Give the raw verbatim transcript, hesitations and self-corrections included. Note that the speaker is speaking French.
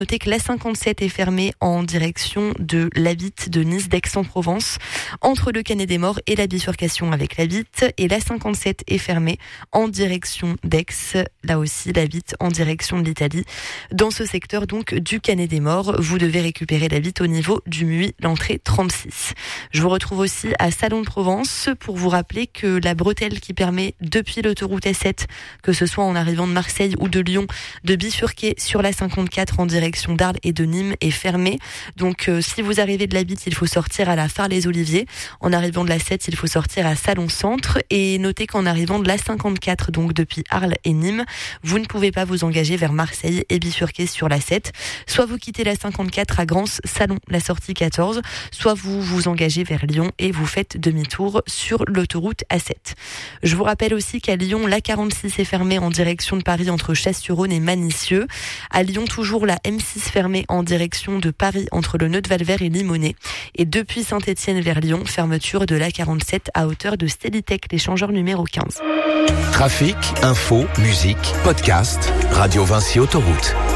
Notez que l'A cinquante-sept est fermée en direction de la Vitte de Nice d'Aix-en-Provence, entre le Canet des Morts et la bifurcation avec la Vitte. Et l'A cinquante-sept est fermée en direction d'Aix, là aussi la Vitte en direction de l'Italie. Dans ce secteur donc du Canet des Morts, vous devez récupérer la Vitte au niveau du Muy, l'entrée trente-six. Je vous retrouve aussi à Salon de Provence pour vous rappeler que la bretelle qui permet depuis l'autoroute A sept, que ce soit en arrivant de Marseille ou de Lyon, de bifurquer sur la cinquante-quatre en direction d'Arles et de Nîmes est fermée. Donc euh, si vous arrivez de la Vitte, il faut sortir à la Phare-les-Oliviers. En arrivant de la sept, il faut sortir à Salon-Centre. Et notez qu'en arrivant de la cinquante-quatre, donc depuis Arles et Nîmes, vous ne pouvez pas vous engager vers Marseille et bifurquer sur la sept. Soit vous quittez la cinquante-quatre à Grance-Salon, la sortie quatorze, soit vous vous engagez vers Lyon et vous faites demi-tour sur l'autoroute A sept. Je vous rappelle aussi qu'à Lyon, la quarante-six est fermée en direction de Paris entre Chasse-sur-Rhône et Manicieux. À Lyon, toujours la M six fermée en direction de Paris entre le nœud de Valvert et Limonest. Et depuis Saint-Étienne vers Lyon, fermeture de l'A quarante-sept à hauteur de Stelitech, l'échangeur numéro quinze. Trafic, info, musique, podcast, Radio Vinci Autoroute.